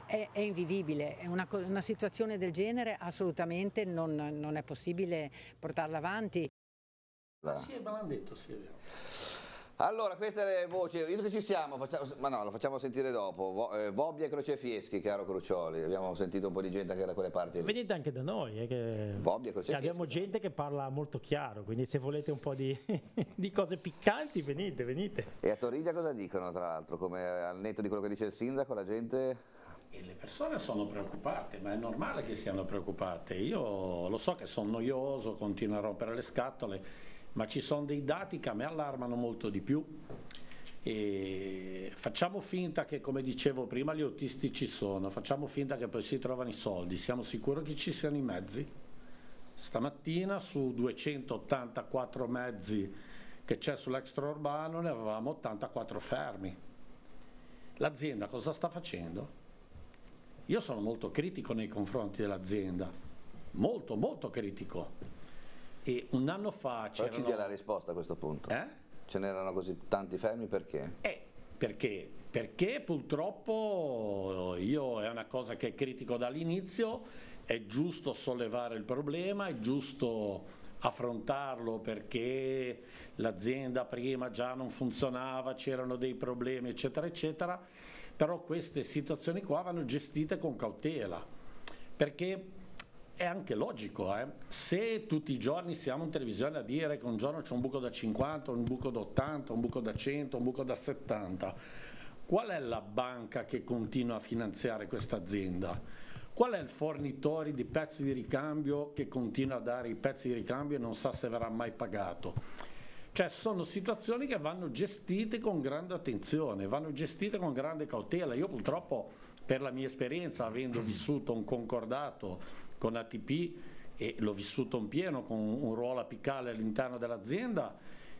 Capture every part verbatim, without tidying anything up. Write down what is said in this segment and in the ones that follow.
è, è invivibile, è una, una situazione del genere assolutamente non, non è possibile portarla avanti. Ah, sì, me l'hanno detto, sì, è vero. Allora, queste le voci, visto che ci siamo, facciamo, ma no, lo facciamo sentire dopo. Vo, eh, Vobbia e Crocefieschi, caro Crucioli. Abbiamo sentito un po' di gente anche da quelle parti lì. Venite anche da noi, eh, che Vobbia e Crocefieschi. abbiamo gente che parla molto chiaro, quindi se volete un po' di, di cose piccanti, venite, venite. E a Toriglia cosa dicono, tra l'altro? Come al netto di quello che dice il sindaco, la gente... E le persone sono preoccupate, ma è normale che siano preoccupate. Io lo so che sono noioso, continuo a rompere le scatole, ma ci sono dei dati che a me allarmano molto di più. E facciamo finta che, come dicevo prima, gli autisti ci sono, facciamo finta che poi si trovano i soldi, siamo sicuri che ci siano i mezzi? Stamattina su duecentottantaquattro mezzi che c'è sull'extraurbano ne avevamo ottantaquattro fermi. L'azienda cosa sta facendo? Io sono molto critico nei confronti dell'azienda, molto molto critico. E un anno fa c'erano... Però ci dia la risposta a questo punto. Eh? Ce n'erano così tanti fermi perché? Eh, perché? Perché purtroppo io è una cosa che critico dall'inizio, è giusto sollevare il problema, è giusto affrontarlo perché l'azienda prima già non funzionava, c'erano dei problemi eccetera eccetera, però queste situazioni qua vanno gestite con cautela, perché è anche logico, eh? Se tutti i giorni siamo in televisione a dire che un giorno c'è un buco da cinquanta, un buco da ottanta, un buco da cento, un buco da settanta, qual è la banca che continua a finanziare questa azienda? Qual è il fornitore di pezzi di ricambio che continua a dare i pezzi di ricambio e non sa se verrà mai pagato? Cioè sono situazioni che vanno gestite con grande attenzione, vanno gestite con grande cautela. Io purtroppo, per la mia esperienza, avendo vissuto un concordato con A T P e l'ho vissuto in pieno con un ruolo apicale all'interno dell'azienda,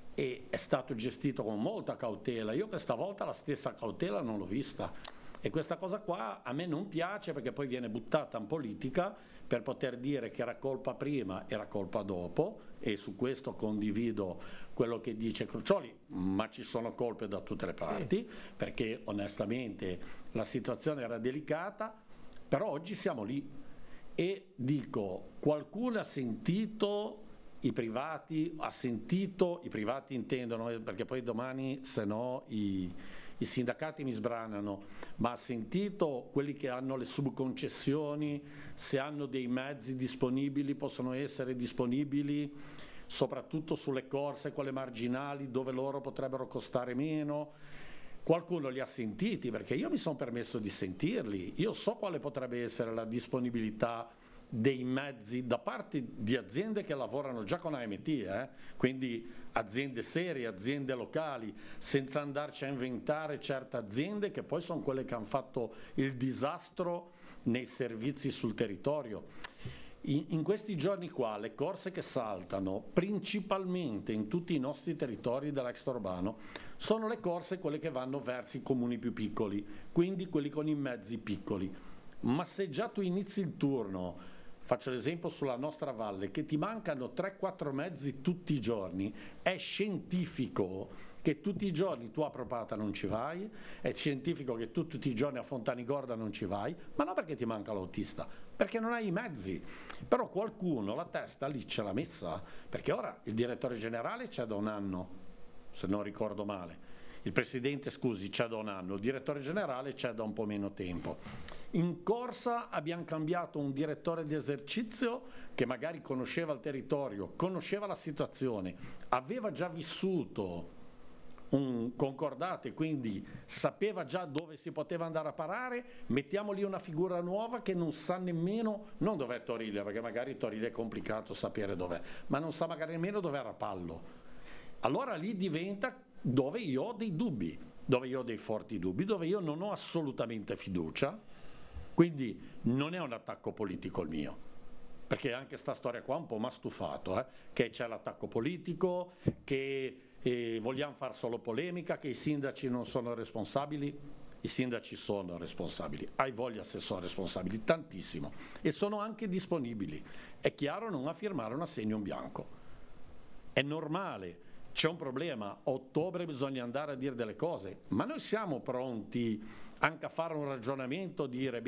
e è stato gestito con molta cautela. Io questa volta la stessa cautela non l'ho vista, e questa cosa qua a me non piace, perché poi viene buttata in politica per poter dire che era colpa prima, era colpa dopo, e su questo condivido quello che dice Crucioli, ma ci sono colpe da tutte le parti, sì. Perché onestamente la situazione era delicata, però oggi siamo lì. E dico, qualcuno ha sentito i privati, ha sentito, i privati intendono, perché poi domani se no i, i sindacati mi sbranano, ma ha sentito quelli che hanno le subconcessioni, se hanno dei mezzi disponibili, possono essere disponibili soprattutto sulle corse, quelle marginali, dove loro potrebbero costare meno. Qualcuno li ha sentiti, perché io mi sono permesso di sentirli, io so quale potrebbe essere la disponibilità dei mezzi da parte di aziende che lavorano già con A M T, eh? Quindi aziende serie, aziende locali, senza andarci a inventare certe aziende che poi sono quelle che hanno fatto il disastro nei servizi sul territorio. In, in questi giorni qua le corse che saltano principalmente in tutti i nostri territori dell'extraurbano sono le corse quelle che vanno verso i comuni più piccoli, quindi quelli con i mezzi piccoli. Ma se già tu inizi il turno, faccio l'esempio sulla nostra valle, che ti mancano tre quattro mezzi tutti i giorni, è scientifico che tutti i giorni tu a Propata non ci vai, è scientifico che tu tutti i giorni a Fontanigorda non ci vai, ma non perché ti manca l'autista, perché non hai i mezzi. Però qualcuno la testa lì ce l'ha messa, perché ora il direttore generale c'è da un anno, se non ricordo male, il presidente, scusi, c'è da un anno, il direttore generale c'è da un po' meno tempo. In corsa abbiamo cambiato un direttore di esercizio che magari conosceva il territorio, conosceva la situazione, aveva già vissuto un concordato e quindi sapeva già dove si poteva andare a parare. Mettiamo lì una figura nuova che non sa nemmeno, non dov'è Toriglia, perché magari Toriglia è complicato sapere dov'è, ma non sa magari nemmeno dov'è Rapallo. Allora lì diventa dove io ho dei dubbi, dove io ho dei forti dubbi, dove io non ho assolutamente fiducia, quindi non è un attacco politico il mio, perché anche sta storia qua un po' mi ha stufato, eh? Che c'è l'attacco politico, che eh, vogliamo fare solo polemica, che i sindaci non sono responsabili. I sindaci sono responsabili, hai voglia se sono responsabili, tantissimo, e sono anche disponibili. È chiaro, non a firmare un assegno in bianco, è normale. C'è un problema, a ottobre bisogna andare a dire delle cose, ma noi siamo pronti anche a fare un ragionamento, dire